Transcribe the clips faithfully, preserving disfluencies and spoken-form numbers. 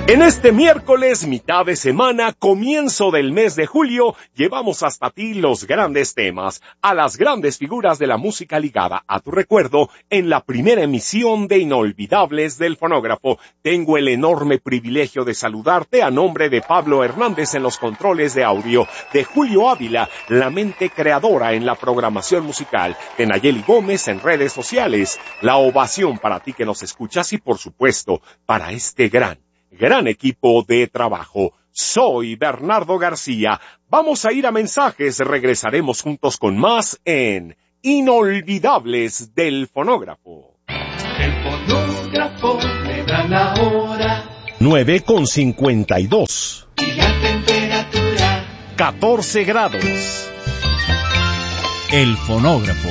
En este miércoles, mitad de semana, comienzo del mes de julio, llevamos hasta ti los grandes temas, a las grandes figuras de la música ligada a tu recuerdo, en la primera emisión de Inolvidables del Fonógrafo. Tengo el enorme privilegio de saludarte a nombre de Pablo Hernández en los controles de audio, de Julio Ávila, la mente creadora en la programación musical, de Nayeli Gómez en redes sociales. La ovación para ti que nos escuchas y, por supuesto, para este gran Gran equipo de trabajo. Soy Bernardo García. Vamos a ir a mensajes. Regresaremos juntos con más en Inolvidables del Fonógrafo. El fonógrafo me da la hora. nueve con cincuenta y dos. Y la temperatura. catorce grados. El fonógrafo.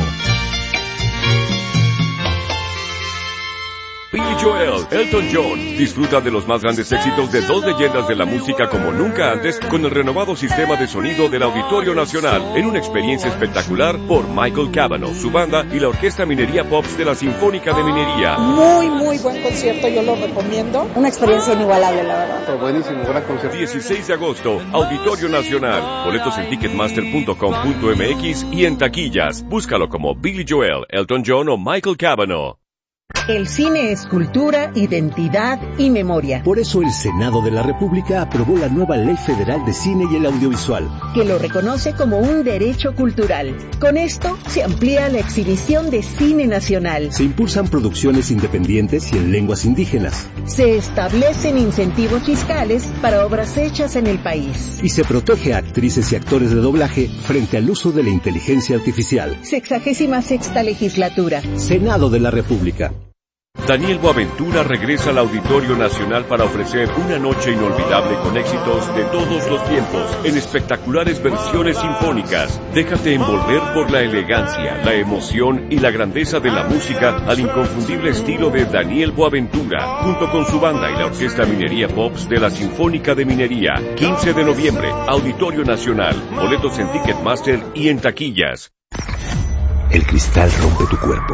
Billy Joel, Elton John, disfruta de los más grandes éxitos de dos leyendas de la música como nunca antes con el renovado sistema de sonido del Auditorio Nacional en una experiencia espectacular por Michael Cavanaugh, su banda y la Orquesta Minería Pops de la Sinfónica de Minería. Muy, muy buen concierto, yo lo recomiendo. Una experiencia inigualable, la verdad. Fue buenísimo, gran concierto. dieciséis de agosto, Auditorio Nacional. Boletos en ticketmaster punto com punto m x y en taquillas. Búscalo como Billy Joel, Elton John o Michael Cavanaugh. El cine es cultura, identidad y memoria. Por eso el Senado de la República aprobó la nueva Ley Federal de Cine y el Audiovisual, que lo reconoce como un derecho cultural. Con esto se amplía la exhibición de cine nacional. Se impulsan producciones independientes y en lenguas indígenas. Se establecen incentivos fiscales para obras hechas en el país. Y se protege a actrices y actores de doblaje frente al uso de la inteligencia artificial. Sexagésima sexta legislatura. Senado de la República. Daniel Boaventura regresa al Auditorio Nacional para ofrecer una noche inolvidable con éxitos de todos los tiempos, en espectaculares versiones sinfónicas. Déjate envolver por la elegancia, la emoción y la grandeza de la música al inconfundible estilo de Daniel Boaventura, junto con su banda y la Orquesta Minería Pops de la Sinfónica de Minería. quince de noviembre, Auditorio Nacional. Boletos en Ticketmaster y en taquillas. El cristal rompe tu cuerpo.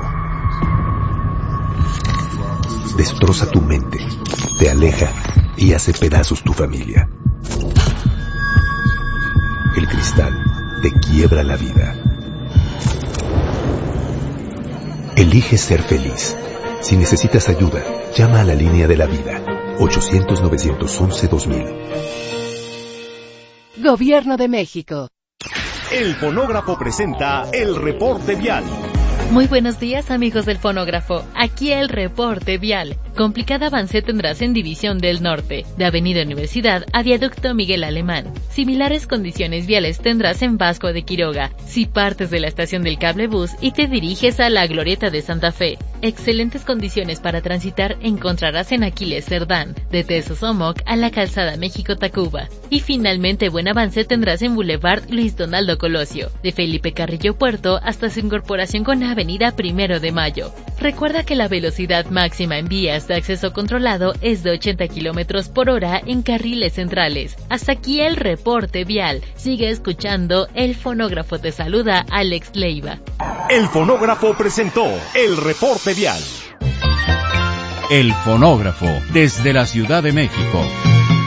Destroza tu mente, te aleja y hace pedazos tu familia. El cristal te quiebra la vida. Elige ser feliz. Si necesitas ayuda, llama a la línea de la vida. ochocientos, novecientos once, dos mil. Gobierno de México. El Fonógrafo presenta el reporte vial. Muy buenos días, amigos del Fonógrafo. Aquí el reporte vial. Complicada avance tendrás en División del Norte, de Avenida Universidad a Viaducto Miguel Alemán. Similares condiciones viales tendrás en Vasco de Quiroga, si partes de la estación del Cablebús y te diriges a la Glorieta de Santa Fe. Excelentes condiciones para transitar encontrarás en Aquiles Cerdán, de Tesosomoc a la Calzada México-Tacuba. Y finalmente buen avance tendrás en Boulevard Luis Donaldo Colosio, de Felipe Carrillo Puerto hasta su incorporación con Avenida Primero de Mayo. Recuerda que la velocidad máxima en vías de acceso controlado es de ochenta kilómetros por hora en carriles centrales. Hasta aquí el reporte vial. Sigue escuchando, el Fonógrafo te saluda, Alex Leiva. El Fonógrafo presentó el reporte vial. El Fonógrafo, desde la Ciudad de México.